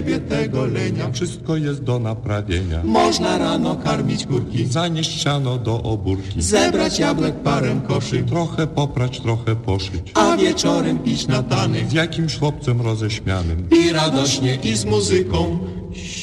tego lenia. Wszystko jest do naprawienia. Można rano karmić kurki, Zanieść siano do obórki. zebrać jabłek parę koszy, Trochę poprać, trochę poszyć. a wieczorem pić na tany. Z jakimś chłopcem roześmianym. I radośnie, i z muzyką.